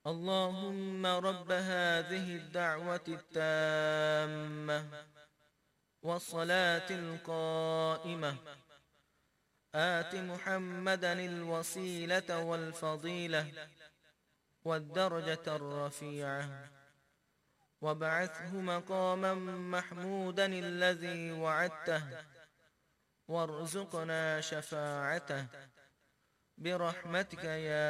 اللهم رب هذه الدعوة التامة والصلاة القائمة آت محمدا الوسيلة والفضيلة والدرجة الرفيعة وابعثه مقاما محمودا الذي وعدته وارزقنا شفاعته برحمتك يا